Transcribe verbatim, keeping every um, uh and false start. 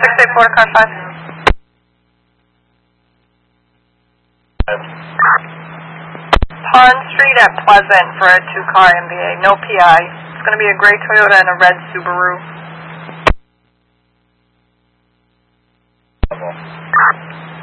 six eight four, car five. Pond Street at Pleasant for a two-car M V A, no P I. It's going to be a gray Toyota and a red Subaru.